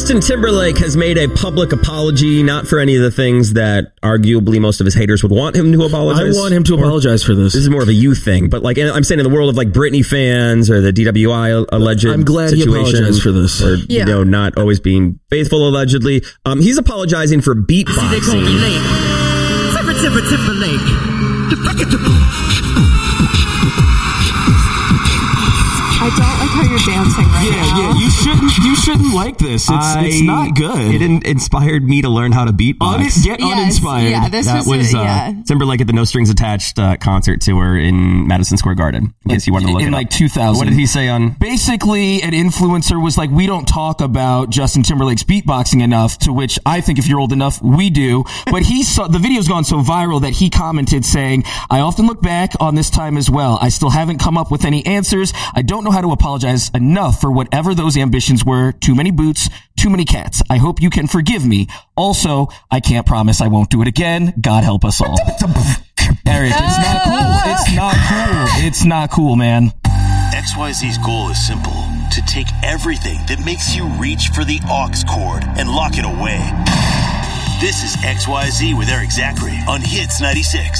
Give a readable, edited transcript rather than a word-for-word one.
Justin Timberlake has made a public apology, not for any of the things that arguably most of his haters would want him to apologize. I want him to apologize for this. This is more of a youth thing, but like I'm saying in the world of like Britney fans or the DWI alleged I'm glad situation, he apologized for this. Or, you know, not always being faithful allegedly. He's apologizing for beatboxing. They call me late. Timberlake. I don't like how you're dancing right now. Yeah, you shouldn't like this. It's not good. It inspired me to learn how to beatbox. Get uninspired. Yeah, that was Timberlake at the No Strings Attached concert tour in Madison Square Garden. In case you want to look in it like up. 2000. What did he say on? Basically, an influencer was like, we don't talk about Justin Timberlake's beatboxing enough, to which I think if you're old enough, we do. But he saw the video's gone so viral that he commented saying, I often look back on this time as well. I still haven't come up with any answers. I don't know how to apologize enough for whatever those ambitions were. Too many boots, too many cats. I hope you can forgive me. Also, I can't promise I won't do it again. God help us all. Eric, it's not cool. It's not cool. It's not cool, man. XYZ's goal is simple: to take everything that makes you reach for the aux cord and lock it away. This is XYZ with Eric Zachary on Hits 96.